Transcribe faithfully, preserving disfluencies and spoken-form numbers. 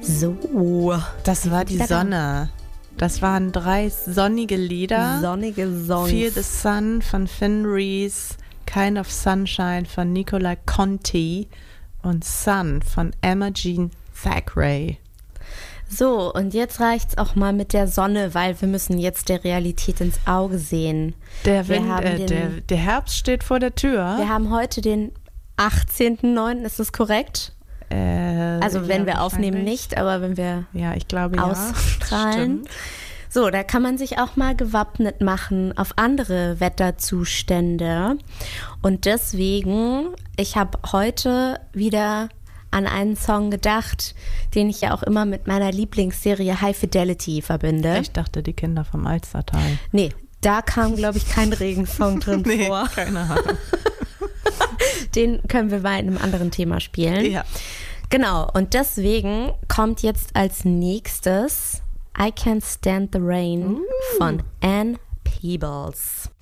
So. Das war die Sonne. Das waren drei sonnige Lieder. Sonnige Songs. Feel the Sun von Finn Reese, Kind of Sunshine von Nicola Conti und Sun von Emma Jean Thackeray. So, und jetzt reicht's auch mal mit der Sonne, weil wir müssen jetzt der Realität ins Auge sehen. Der, Wir Wind, haben äh, den- der, der Herbst steht vor der Tür. Wir haben heute den achtzehnten neunten, ist das korrekt? Äh, Also wenn ja, wir aufnehmen wahrscheinlich. nicht, aber wenn wir Ja, ich glaube ja. ausstrahlen. Stimmt. So, da kann man sich auch mal gewappnet machen auf andere Wetterzustände. Und deswegen, ich habe heute wieder an einen Song gedacht, den ich ja auch immer mit meiner Lieblingsserie High Fidelity verbinde. Ich dachte, die Kinder vom Alstertal. Nee, da kam, glaube ich, kein Regensong drin Nee, vor. keine Ahnung. Den können wir bei einem anderen Thema spielen. Ja. Genau, und deswegen kommt jetzt als nächstes I Can't Stand the Rain von Ann Peebles.